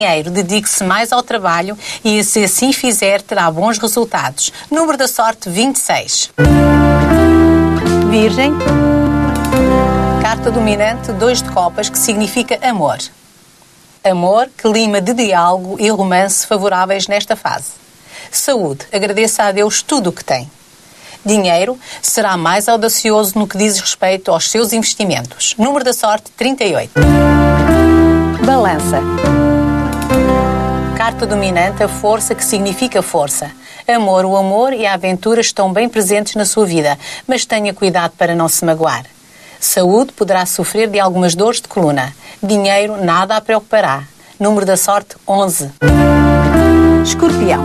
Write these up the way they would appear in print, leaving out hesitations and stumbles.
Dinheiro, dedique-se mais ao trabalho e, se assim fizer, terá bons resultados. Número da sorte 26. Virgem. Carta dominante 2 de copas, que significa amor. Amor, clima de diálogo e romance favoráveis nesta fase. Saúde, agradeça a Deus tudo o que tem. Dinheiro, será mais audacioso no que diz respeito aos seus investimentos. Número da sorte 38. Balança. Carta dominante, a força, que significa força. Amor, o amor e a aventura estão bem presentes na sua vida, mas tenha cuidado para não se magoar. Saúde, poderá sofrer de algumas dores de coluna. Dinheiro, nada a preocupará. Número da sorte 11. Escorpião.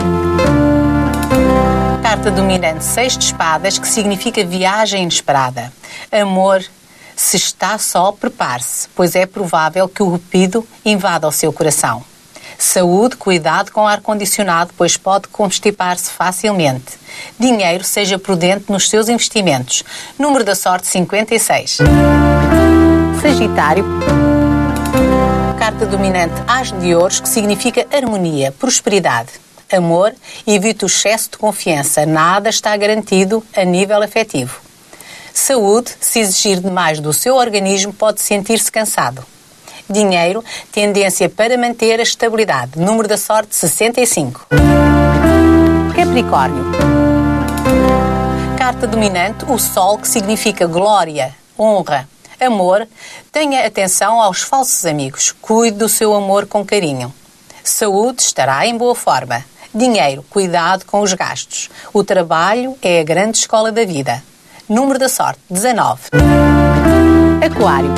Carta dominante 6 de espadas, que significa viagem inesperada. Amor, se está só, prepare-se, pois é provável que o rupido invada o seu coração. Saúde, cuidado com o ar-condicionado, pois pode constipar-se facilmente. Dinheiro, seja prudente nos seus investimentos. Número da sorte 56. Sagitário. Carta dominante As de Ouros, que significa harmonia, prosperidade. Amor, evite o excesso de confiança. Nada está garantido a nível afetivo. Saúde, se exigir demais do seu organismo, pode sentir-se cansado. Dinheiro, tendência para manter a estabilidade. Número da sorte 65. Capricórnio. Carta dominante, o Sol, que significa glória, honra, amor. Tenha atenção aos falsos amigos. Cuide do seu amor com carinho. Saúde, estará em boa forma. Dinheiro, cuidado com os gastos. O trabalho é a grande escola da vida. Número da sorte 19. Aquário.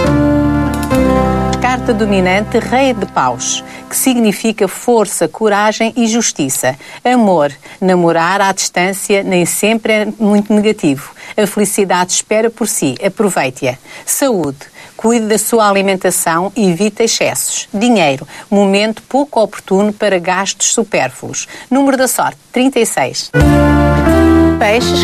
Carta dominante Rei de Paus, que significa força, coragem e justiça. Amor, namorar à distância nem sempre é muito negativo. A felicidade espera por si, aproveite-a. Saúde, cuide da sua alimentação e evite excessos. Dinheiro, momento pouco oportuno para gastos supérfluos. Número da sorte 36. Peixes.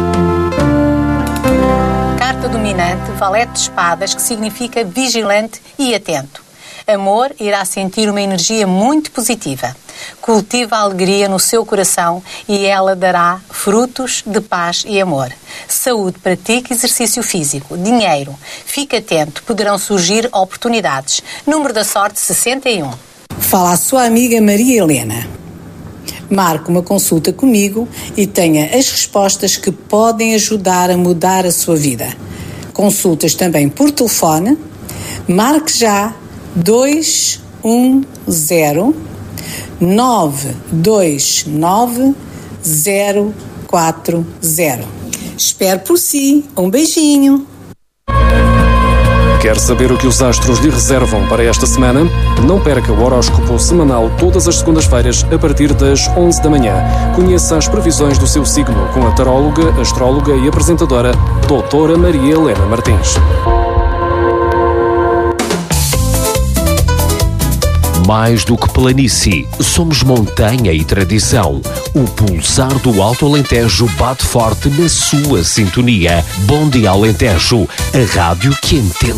Carta dominante Valete de Espadas, que significa vigilante e atento. Amor, irá sentir uma energia muito positiva. Cultiva a alegria no seu coração e ela dará frutos de paz e amor. Saúde, pratique exercício físico. Dinheiro, fique atento, poderão surgir oportunidades. Número da sorte 61. Fala a sua amiga Maria Helena. Marque uma consulta comigo e tenha as respostas que podem ajudar a mudar a sua vida. Consultas também por telefone. Marque já 210-929-040. Espero por si. Um beijinho. Quer saber o que os astros lhe reservam para esta semana? Não perca o horóscopo semanal todas as segundas-feiras a partir das 11 da manhã. Conheça as previsões do seu signo com a taróloga, astróloga e apresentadora Doutora Maria Helena Martins. Mais do que planície, somos montanha e tradição. O pulsar do Alto Alentejo bate forte na sua sintonia. Bom dia, Alentejo, a rádio que entende.